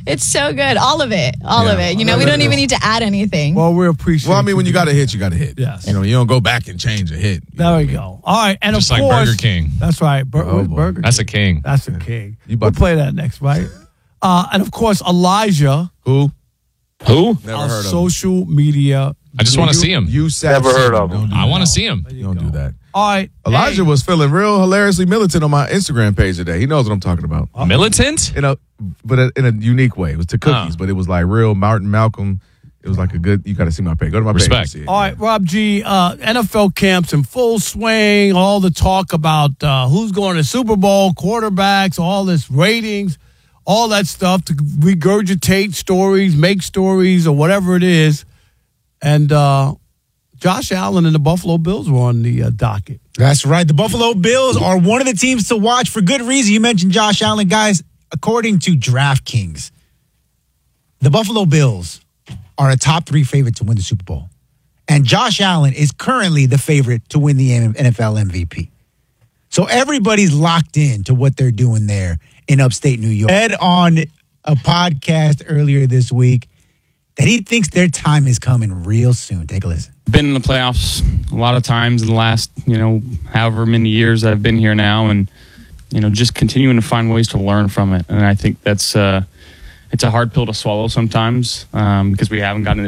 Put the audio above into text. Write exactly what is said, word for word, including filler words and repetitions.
It's so good. All of it. All Yeah. of it. You know, we don't even need to add anything. Well, we appreciate Well, I mean, when you got a hit, you got a hit. Yes. You know, you don't go back and change a hit. There we go. All right. And Just of like course. Burger King. That's right. Bur- Oh, where's boy. Burger That's a King? king. That's a king. You We'll about- play that next, right? Uh, and of course, Elijah, Who? Who? Never our heard of him. social media. I just want to see him. You Never heard of him. Don't do I that. want to see him. You don't do that. All right. Elijah hey, was feeling real hilariously militant on my Instagram page today. He knows what I'm talking about. Militant? In a, but in a unique way. It was to cookies, Huh. but it was like real Martin Malcolm. It was like a good. You got to see my page. Go to my Respect. page. and see it. All right, Rob G. Uh, N F L camps in full swing. All the talk about uh, who's going to Super Bowl, quarterbacks, all this ratings, all that stuff to regurgitate stories, make stories, or whatever it is. And uh, Josh Allen and the Buffalo Bills were on the uh, docket. That's right. The Buffalo Bills are one of the teams to watch for good reason. You mentioned Josh Allen. Guys, according to DraftKings, the Buffalo Bills are a top three favorite to win the Super Bowl. And Josh Allen is currently the favorite to win the N F L M V P. So everybody's locked in to what they're doing there in upstate New York. Ed on a podcast earlier this week that he thinks their time is coming real soon. Take a listen. Been in the playoffs a lot of times in the last, you know, however many years I've been here now, and, you know, just continuing to find ways to learn from it. And I think that's, uh, it's a hard pill to swallow sometimes um, because we haven't gotten